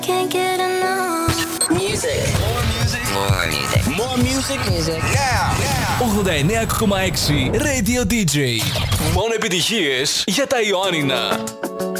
Can't get enough. Music. More music. More music. More music. Music. Now. 89,6 Radio DJ. Μόνο επιτυχίες για τα Ιωάννινα.